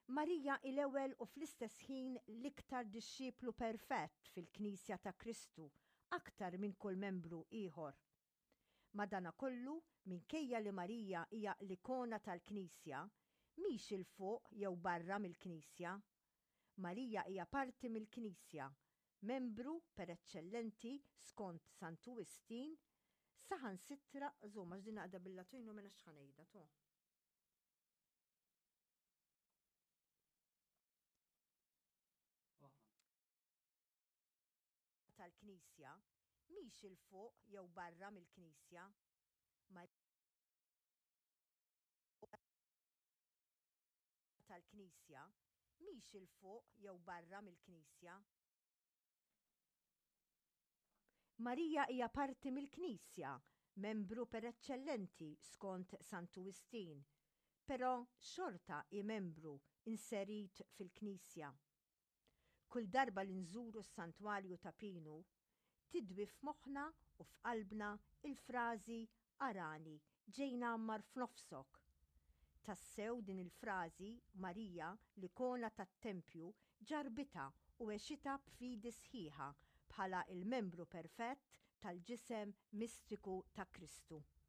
Marija il-ewwel u fl-istess ħin l-iktar dixxiplu perfett fil-Knisja ta' Kristu, aktar minn kull membru ieħor. Madankollu, minkejja li Marija hija l-ikona tal-Knisja, mhix il fuq jew barra mill-Knisja. Marija hija parti mill-Knisja, membru per eċċellenti skont Santu Wistin, saħansitra żomma x'din naqda bil-Latinu mela x'ħanejda to. Tal-Knisja mhix il fuq jew barra mill-Knisja. Tal-Knisja mhix il fuq jew barra mill-Knisja. Marija hija parti mill-Knisja, membru per eċċellenti skont Santu Wistin, però xorta hi membru inserit fil-Knisja. Kull darba li nżuru s-santwarju ta' Pinu, tidwi f'moħħna u f'qalbna il-frażi arani ġejna ammar f'nofsok. Tassew din il-frażi Marija l-ikona tat-Tempju ġarbita u għexita b'fidi sħiħa bħala il-membru perfett tal-ġisem mistiku ta' Kristu.